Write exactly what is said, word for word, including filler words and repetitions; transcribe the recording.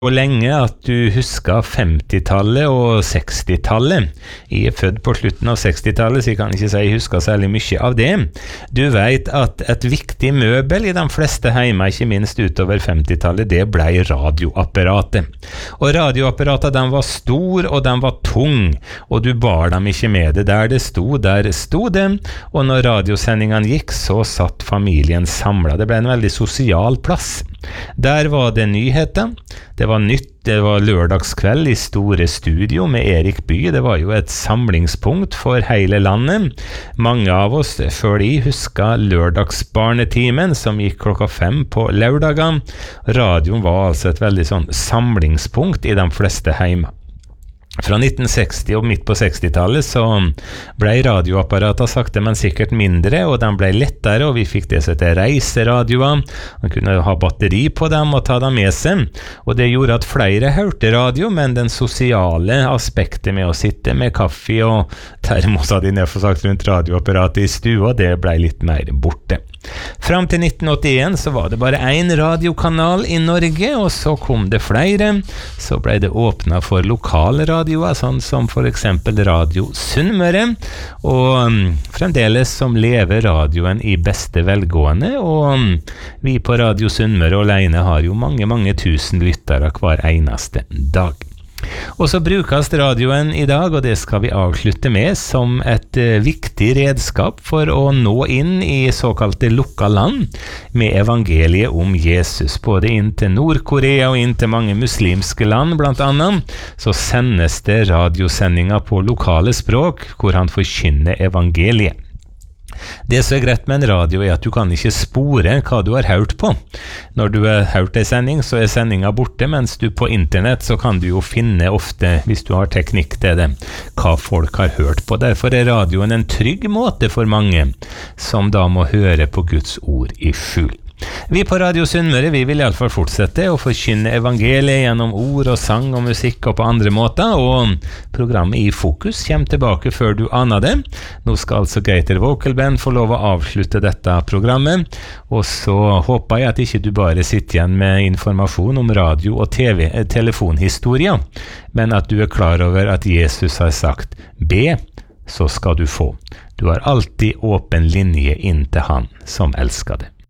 Og lenge at du husker femtitallet og sekstitallet. Jeg er født på slutten av sekstitallet, så jeg kan ikke si jeg husker særlig mye av det. Du vet at et viktig møbel i de fleste hjemme, ikke minst utover femtitallet, det ble radioapparatet. Og radioapparatet, den var stor og den var tung, og du bar dem ikke med det. Der det sto, der sto det, og når radiosendingene gikk, så satt familien samlet. Det ble en veldig sosial plass. Der var det nyheter, det var nytt, det var lørdagskveld i store studio med Erik Bye. Det var jo et samlingspunkt for hele landet. Mange av oss før de husker lørdagsbarnetimen som gikk klokka fem på lørdagen. Radioen var altså et veldig sånn samlingspunkt i de fleste hjemme. Fra nitten seksti og midt på sekstitallet så ble radioapparater sakte, men sikkert mindre, og de ble lettere, og vi fikk det som heter reiseradioer. Man kunne ha batteri på dem og ta dem med seg, og det gjorde at flere hørte radio, men den sosiale aspektet med å sitte med kaffe og termos av de nedforsagt rundt radioapparatet i stua, det ble litt mer borte. Fram til nitten åttien så var det bare en radiokanal i Norge, og så kom det flere. Så ble det åpnet for lokalradioer, sånn som for eksempel Radio Sunnmøre, og fremdeles som lever radioen i beste velgående, og vi på Radio Sunnmøre alene har jo mange, mange tusen lyttere hver eneste dag. Og så brukes radioen i dag, og det skal vi avslutte med, som et uh, viktig redskap for å nå inn i såkalte lukka land med evangeliet om Jesus. Både inn til Nord-Korea og inn til mange muslimske land blant annet, så sendes det radiosendinger på lokale språk hvor han forkynner evangeliet. Det som er greit med en radio er at du kan ikke spore hva du har hørt på. Når du har hørt en sending, så er sendingen borte, mens du på internett så kan du jo finne ofte, hvis du har teknikk til det, hva folk har hørt på. Derfor er radioen en trygg måte for mange, som da må høre på Guds ord i skjul. Vi på Radio Sunnmøre, vi vil i alle fall fortsette å forkynne evangeliet gjennom ord og sang og musikk og på andre måter, og programmet I Fokus kommer tilbake før du aner det. Nå skal altså Gator Vocal Band få lov å avslutte dette programmet, og så håper jeg at ikke du bare sitter igjen med informasjon om radio- og TV, telefonhistoria, men at du er klar over at Jesus har sagt, be, så skal du få. Du har alltid åpen linje inn til han som elsker det.